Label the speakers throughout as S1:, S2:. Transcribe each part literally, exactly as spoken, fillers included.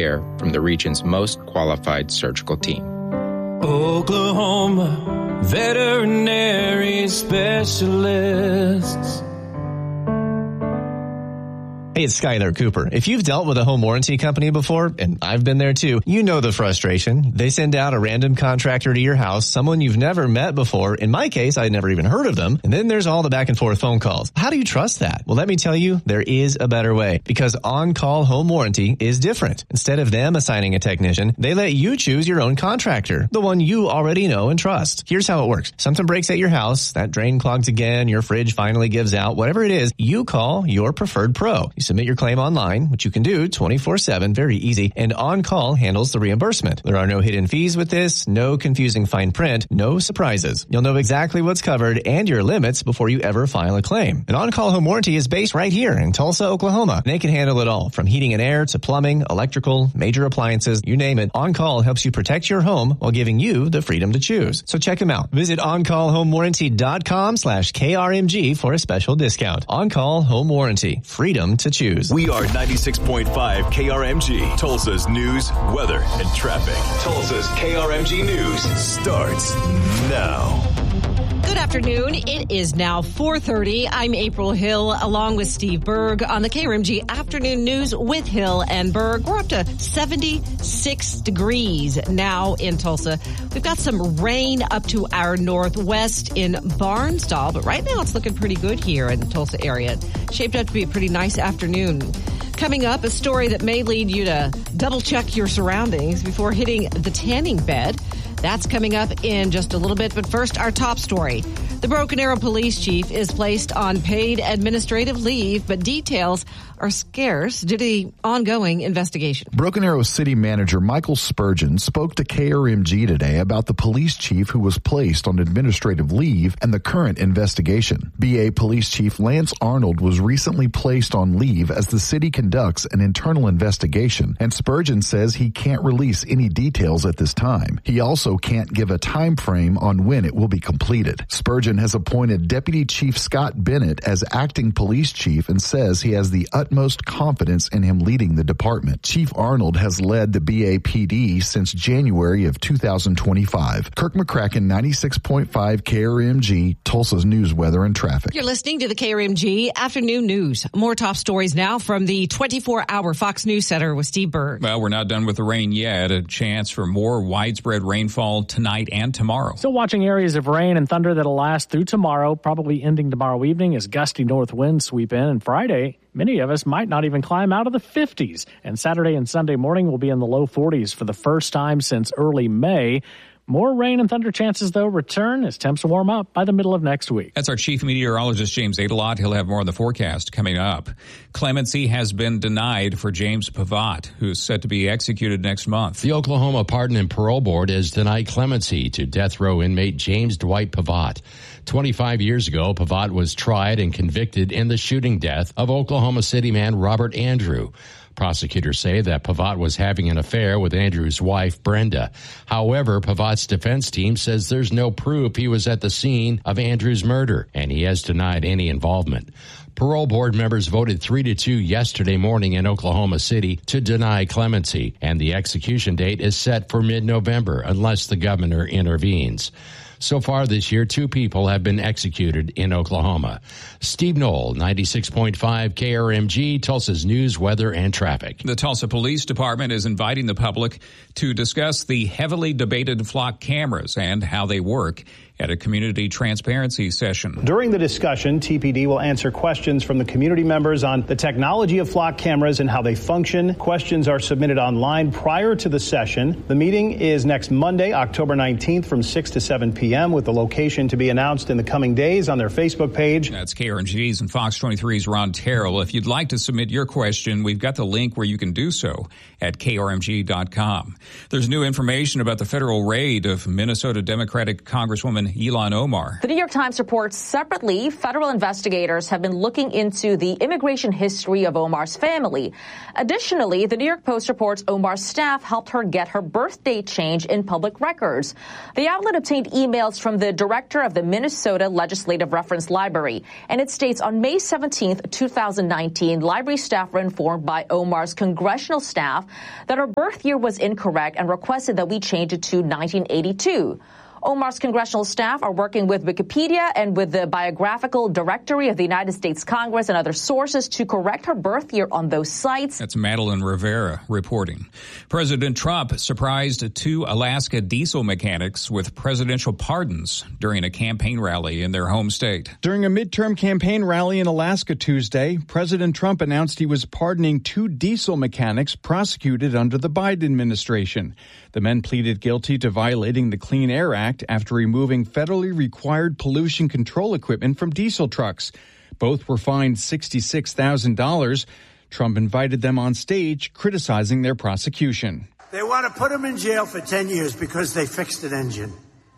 S1: care from the region's most qualified surgical team.
S2: Oklahoma veterinary specialists.
S3: Hey, it's Skylar Cooper. If you've dealt with a home warranty company before, and I've been there too, you know the frustration. They send out a random contractor to your house, someone you've never met before. In my case, I'd never even heard of them. And then there's all the back and forth phone calls. How do you trust that? Well, let me tell you, there is a better way, because On-Call Home Warranty is different. Instead of them assigning a technician, they let you choose your own contractor, the one you already know and trust. Here's how it works. Something breaks at your house, that drain clogs again, your fridge finally gives out, whatever it is, you call your preferred pro. You submit your claim online, which you can do twenty-four seven, very easy, and On-Call handles the reimbursement. There are no hidden fees with this, no confusing fine print, no surprises. You'll know exactly what's covered and your limits before you ever file a claim. An On-Call Home Warranty is based right here in Tulsa, Oklahoma. And they can handle it all, from heating and air to plumbing, electrical, major appliances, you name it. On-Call helps you protect your home while giving you the freedom to choose. So check them out. Visit OnCallHomeWarranty.com slash KRMG for a special discount. On-Call Home Warranty. Freedom to choose.
S4: We are ninety-six point five K R M G, Tulsa's news, weather, and traffic. Tulsa's K R M G News starts now.
S5: Good afternoon. It is now four thirty. I'm April Hill along with Steve Berg on the K R M G Afternoon News with Hill and Berg. We're up to seventy-six degrees now in Tulsa. We've got some rain up to our northwest in Barnsdall, but right now it's looking pretty good here in the Tulsa area. Shaped up to be a pretty nice afternoon. Coming up, a story that may lead you to double check your surroundings before hitting the tanning bed. That's coming up in just a little bit. But first, our top story. The Broken Arrow police chief is placed on paid administrative leave, but details are scarce due to the ongoing investigation.
S6: Broken Arrow City Manager Michael Spurgeon spoke to K R M G today about the police chief who was placed on administrative leave and the current investigation. B A Police Chief Lance Arnold was recently placed on leave as the city conducts an internal investigation, and Spurgeon says he can't release any details at this time. He also can't give a time frame on when it will be completed. Spurgeon has appointed Deputy Chief Scott Bennett as acting police chief and says he has the utmost confidence in him leading the department. Chief Arnold has led the B A P D since January of two thousand twenty-five. Kirk McCracken, ninety-six point five K R M G, Tulsa's news, weather, and traffic.
S5: You're listening to the K R M G Afternoon News. More top stories now from the twenty-four hour Fox News Center with Steve Berg.
S7: Well, we're not done with the rain yet. A chance for more widespread rainfall tonight and tomorrow.
S8: Still watching areas of rain and thunder that'll last through tomorrow, probably ending tomorrow evening as gusty north winds sweep in. And Friday, many of us might not even climb out of the fifties. And Saturday and Sunday morning will be in the low forties for the first time since early May. More rain and thunder chances, though, return as temps warm up by the middle of next week.
S7: That's our chief meteorologist, James Adelot. He'll have more on the forecast coming up. Clemency has been denied for James Pavatt, who's set to be executed next month.
S9: The Oklahoma Pardon and Parole Board has denied clemency to death row inmate James Dwight Pavatt. twenty-five years ago, Pavatt was tried and convicted in the shooting death of Oklahoma City man Robert Andrew. Prosecutors say that Pavatt was having an affair with Andrew's wife, Brenda. However, Pavatt's defense team says there's no proof he was at the scene of Andrew's murder, and he has denied any involvement. Parole board members voted three to two yesterday morning in Oklahoma City to deny clemency, and the execution date is set for mid-November unless the governor intervenes. So far this year, two people have been executed in Oklahoma. Steve Knoll, ninety-six point five K R M G, Tulsa's news, weather, and traffic.
S7: The Tulsa Police Department is inviting the public to discuss the heavily debated flock cameras and how they work at a community transparency session.
S10: During the discussion, T P D will answer questions from the community members on the technology of flock cameras and how they function. Questions are submitted online prior to the session. The meeting is next Monday, October nineteenth from six to seven p.m. with the location to be announced in the coming days on their Facebook page.
S7: That's K R M G's and Fox twenty-three's Ron Terrell. If you'd like to submit your question, we've got the link where you can do so at K R M G dot com. There's new information about the federal raid of Minnesota Democratic Congresswoman Madeline Elon Omar.
S11: The New York Times reports separately, federal investigators have been looking into the immigration history of Omar's family. Additionally, the New York Post reports Omar's staff helped her get her birth date changed in public records. The outlet obtained emails from the director of the Minnesota Legislative Reference Library, and it states on May seventeenth, two thousand nineteen, library staff were informed by Omar's congressional staff that her birth year was incorrect and requested that we change it to nineteen eighty-two. Omar's congressional staff are working with Wikipedia and with the Biographical Directory of the United States Congress and other sources to correct her birth year on those sites.
S7: That's Madeline Rivera reporting. President Trump surprised two Alaska diesel mechanics with presidential pardons during a campaign rally in their home state.
S12: During a midterm campaign rally in Alaska Tuesday, President Trump announced he was pardoning two diesel mechanics prosecuted under the Biden administration. The men pleaded guilty to violating the Clean Air Act after removing federally required pollution control equipment from diesel trucks. Both were fined sixty-six thousand dollars. Trump invited them on stage, criticizing their prosecution.
S13: They want to put them in jail for ten years because they fixed an engine.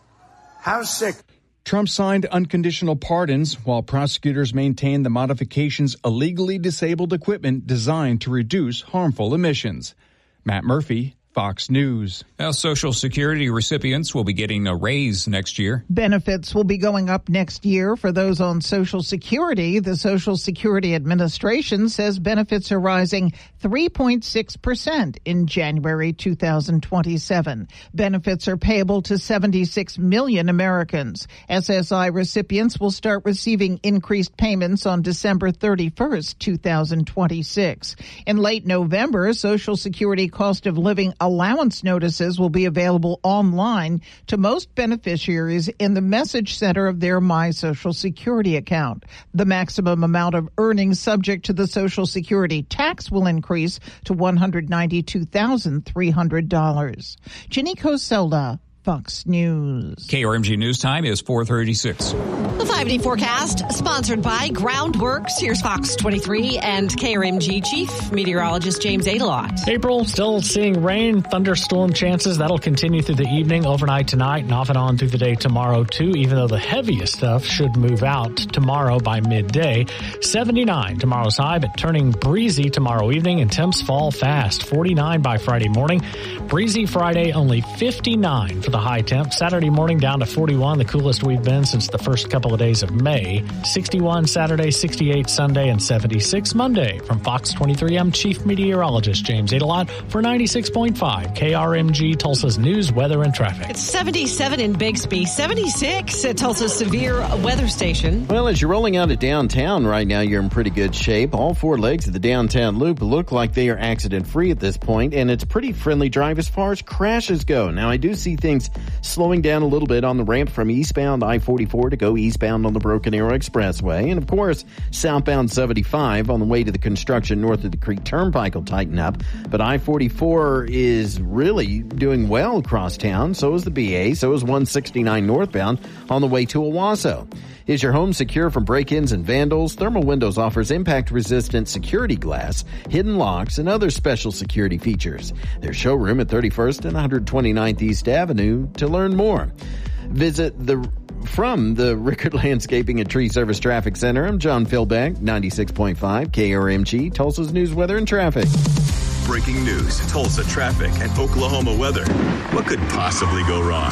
S13: How sick.
S12: Trump signed unconditional pardons while prosecutors maintain the modifications illegally disabled equipment designed to reduce harmful emissions. Matt Murphy, Fox News.
S7: Now, Social Security recipients will be getting a raise next year.
S14: Benefits will be going up next year for those on Social Security. The Social Security Administration says benefits are rising three point six percent in January two thousand twenty-seven. Benefits are payable to seventy-six million Americans. S S I recipients will start receiving increased payments on December thirty-first, two thousand twenty-six. In late November, Social Security cost of living allowance notices will be available online to most beneficiaries in the message center of their My Social Security account. The maximum amount of earnings subject to the Social Security tax will increase to one hundred ninety-two thousand three hundred dollars. Ginny Coselda, Fox News.
S7: K R M G News Time is four thirty-six.
S5: The five-day forecast sponsored by Groundworks. Here's Fox twenty-three and K R M G Chief Meteorologist James Adelot.
S8: April, still seeing rain, thunderstorm chances. That'll continue through the evening, overnight tonight, and off and on through the day tomorrow, too, even though the heaviest stuff should move out tomorrow by midday. seventy-nine tomorrow's high, but turning breezy tomorrow evening, and temps fall fast. forty-nine by Friday morning. Breezy Friday, only fifty-nine for the high temp. Saturday morning down to forty-one, the coolest we've been since the first couple of days of May. sixty-one Saturday, sixty-eight Sunday, and seventy-six Monday. From Fox twenty-three, I'm Chief Meteorologist James Adelot for ninety-six point five K R M G, Tulsa's news, weather, and traffic.
S5: It's seventy-seven in Bixby, seventy-six at Tulsa's severe weather station.
S15: Well, as you're rolling out of downtown right now, you're in pretty good shape. All four legs of the downtown loop look like they are accident-free at this point, and it's pretty friendly drive as far as crashes go. Now, I do see things slowing down a little bit on the ramp from eastbound I forty-four to go eastbound on the Broken Arrow Expressway. And, of course, southbound seventy-five on the way to the construction north of the Creek Turnpike will tighten up. But I forty-four is really doing well across town. So is the B A. So is one sixty-nine northbound on the way to Owasso. Is your home secure from break-ins and vandals? Thermal Windows offers impact-resistant security glass, hidden locks, and other special security features. Their showroom at thirty-first and one twenty-ninth East Avenue to learn more. Visit the From the Rickard Landscaping and Tree Service Traffic Center, I'm John Philbeck, ninety-six point five K R M G, Tulsa's news, weather, and traffic.
S4: Breaking news, Tulsa traffic, and Oklahoma weather. What could possibly go wrong?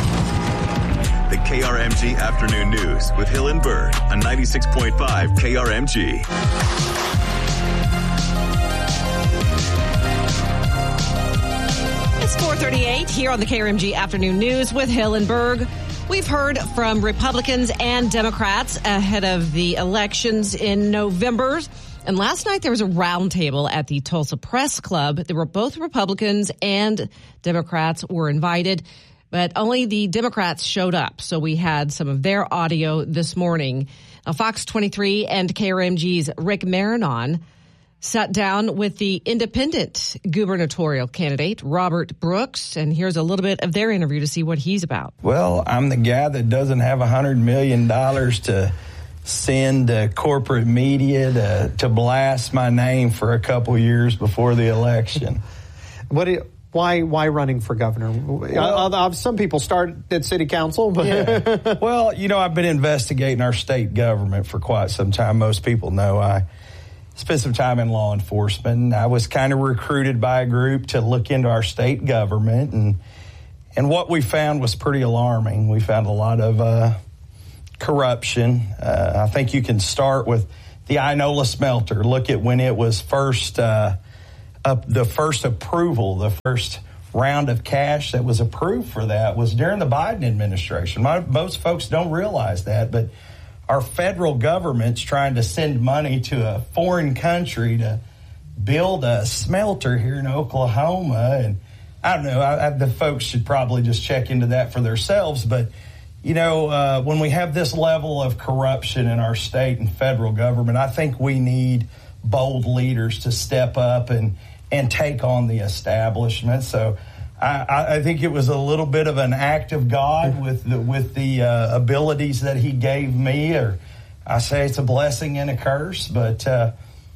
S4: The K R M G Afternoon News with Hill and Berg on ninety-six point five K R M G.
S5: It's four thirty-eight here on the K R M G Afternoon News with Hill and Berg. We've heard from Republicans and Democrats ahead of the elections in November. And last night there was a roundtable at the Tulsa Press Club. There were both Republicans and Democrats were invited, but only the Democrats showed up. So we had some of their audio this morning. Now, Fox twenty-three and K R M G's Rick Marinon sat down with the independent gubernatorial candidate, Robert Brooks, and here's a little bit of their interview to see what he's about.
S16: Well, I'm the guy that doesn't have one hundred million dollars to send to corporate media to, to blast my name for a couple years before the election.
S17: What do you, Why why running for governor? Well, uh, some people start at city council. But
S16: yeah. Well, you know, I've been investigating our state government for quite some time. Most people know I spent some time in law enforcement. I was kind of recruited by a group to look into our state government, and and what we found was pretty alarming. We found a lot of uh, corruption. Uh, I think you can start with the Inola smelter. Look at when it was first... Uh, Up the first approval, the first round of cash that was approved for that was during the Biden administration. My, most folks don't realize that, but our federal government's trying to send money to a foreign country to build a smelter here in Oklahoma. And I don't know, I, I, the folks should probably just check into that for themselves. But, you know, uh, when we have this level of corruption in our state and federal government, I think we need bold leaders to step up and and take on the establishment. So I, I think it was a little bit of an act of God with the, with the uh, abilities that he gave me. Or I say it's a blessing and a curse, but uh,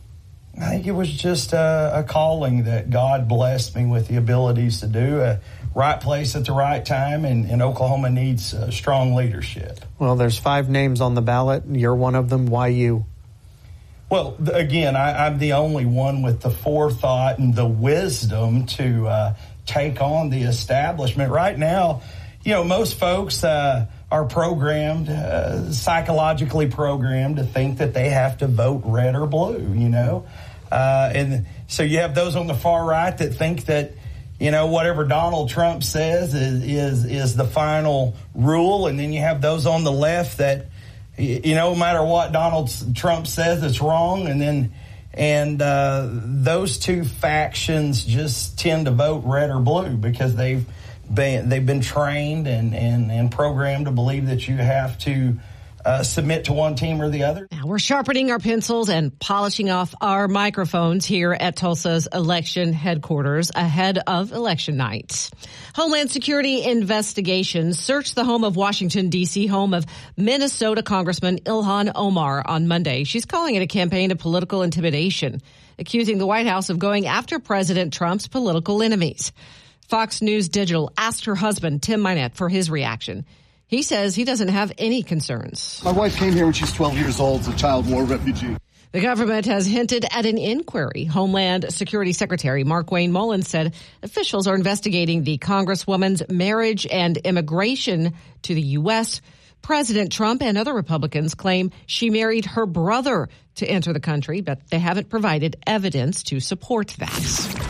S16: I think it was just a, a calling that God blessed me with the abilities to do. A right place at the right time, and, and Oklahoma needs uh, strong leadership.
S17: Well, there's five names on the ballot. You're one of them. Why you?
S16: Well, again, I, I'm the only one with the forethought and the wisdom to uh, take on the establishment. Right now, you know, most folks uh, are programmed, uh, psychologically programmed to think that they have to vote red or blue, you know. Uh, and so you have those on the far right that think that, you know, whatever Donald Trump says is is, is the final rule. And then you have those on the left that, you know, no matter what Donald Trump says, it's wrong. And then, and uh, those two factions just tend to vote red or blue because they've been, they've been trained and, and, and programmed to believe that you have to uh, submit to one team or the other.
S5: Now we're sharpening our pencils and polishing off our microphones here at Tulsa's election headquarters ahead of election night. Homeland Security investigations searched the home of Washington, D C, home of Minnesota Congressman Ilhan Omar on Monday. She's calling it a campaign of political intimidation, accusing the White House of going after President Trump's political enemies. Fox News Digital asked her husband, Tim Minette, for his reaction. He says he doesn't have any concerns.
S18: My wife came here when she was twelve years old as a child war refugee.
S5: The government has hinted at an inquiry. Homeland Security Secretary Markwayne Mullins said officials are investigating the Congresswoman's marriage and immigration to the U S. President Trump and other Republicans claim she married her brother to enter the country, but they haven't provided evidence to support that.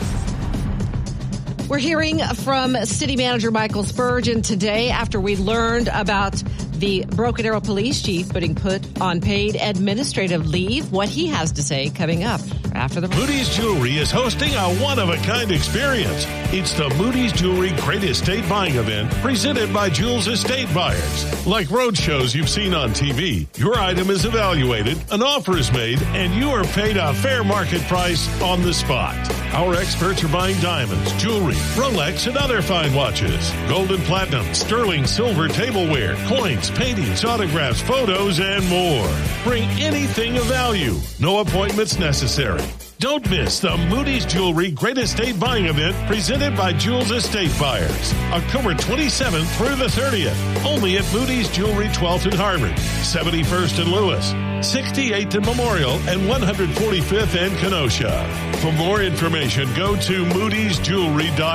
S5: We're hearing from City Manager Michael Spurgeon today after we learned about the Broken Arrow Police Chief being put on paid administrative leave. What he has to say coming up after the...
S19: Moody's Jewelry is hosting a one-of-a-kind experience. It's the Moody's Jewelry Great Estate Buying Event presented by Jules Estate Buyers. Like road shows you've seen on T V, your item is evaluated, an offer is made, and you are paid a fair market price on the spot. Our experts are buying diamonds, jewelry, Rolex, and other fine watches, gold and platinum, sterling silver tableware, coins, paintings, autographs, photos, and more. Bring anything of value. No appointments necessary. Don't miss the Moody's Jewelry Great Estate Buying Event presented by Jules Estate Buyers. October twenty-seventh through the thirtieth. Only at Moody's Jewelry twelfth and Harvard, seventy-first and Lewis, sixty-eighth and Memorial, and one hundred forty-fifth and Kenosha. For more information, go to moodys jewelry dot com.